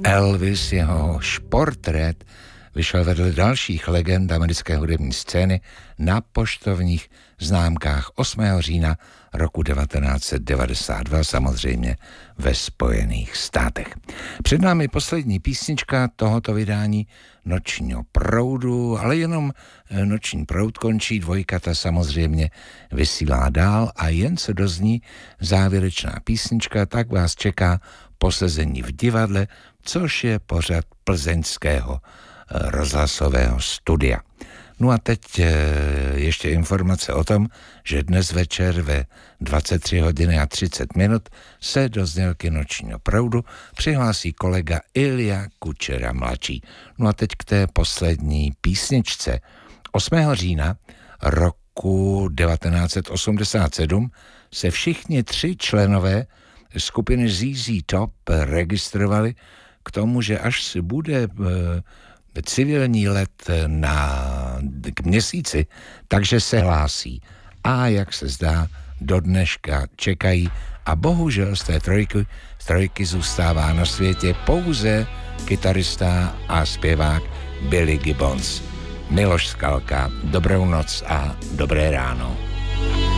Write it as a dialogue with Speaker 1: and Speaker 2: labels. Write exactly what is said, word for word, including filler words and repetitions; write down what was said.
Speaker 1: Elvis, jehož portrét vyšel vedle dalších legend americké hudební scény na poštovních známkách osmého října roku devatenáct set devadesát dva, samozřejmě ve Spojených státech. Před námi poslední písnička tohoto vydání Nočního proudu, ale jenom Noční proud končí, dvojka ta samozřejmě vysílá dál a jen se dozní závěrečná písnička, tak vás čeká Posezení v divadle, což je pořad plzeňského rozhlasového studia. No a teď ještě informace o tom, že dnes večer ve dvacet tři hodin a třicet minut se do znělky Nočního proudu přihlásí kolega Ilja Kučera mladší. No a teď k té poslední písničce. osmého října roku devatenáct set osmdesát sedm se všichni tři členové skupiny Z Z Top registrovali k tomu, že až si bude civilní let na, k měsíci, takže se hlásí. A jak se zdá, do dneška čekají a bohužel z té trojky, z trojky zůstává na světě pouze kytarista a zpěvák Billy Gibbons. Miloš Skalka, dobrou noc a dobré ráno.